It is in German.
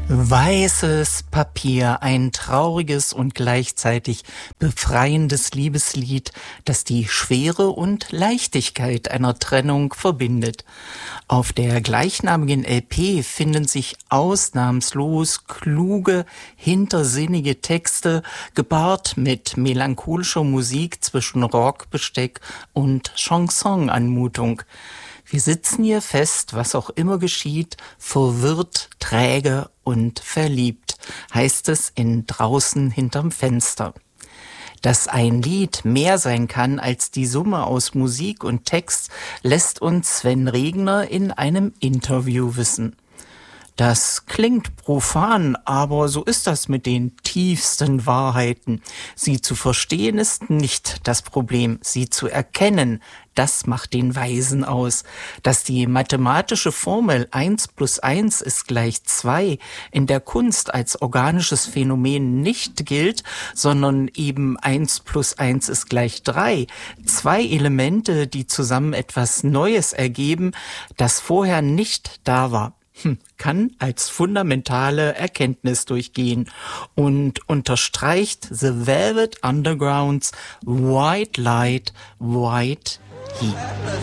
Weißes Papier, ein trauriges und gleichzeitig befreiendes Liebeslied, das die Schwere und Leichtigkeit einer Trennung verbindet. Auf der gleichnamigen LP finden sich ausnahmslos kluge, hintersinnige Texte, gepaart mit melancholischer Musik zwischen Rockbesteck und Chansonanmutung. Wir sitzen hier fest, was auch immer geschieht, verwirrt, träge und verliebt, heißt es in Draußen hinterm Fenster. Dass ein Lied mehr sein kann als die Summe aus Musik und Text, lässt uns Sven Regner in einem Interview wissen. Das klingt profan, aber so ist das mit den tiefsten Wahrheiten. Sie zu verstehen ist nicht das Problem, sie zu erkennen, das macht den Weisen aus. Dass die mathematische Formel 1 + 1 = 2 in der Kunst als organisches Phänomen nicht gilt, sondern eben 1 + 1 = 3. Zwei Elemente, die zusammen etwas Neues ergeben, das vorher nicht da war. Kann als fundamentale Erkenntnis durchgehen und unterstreicht The Velvet Undergrounds White Light, White Heat.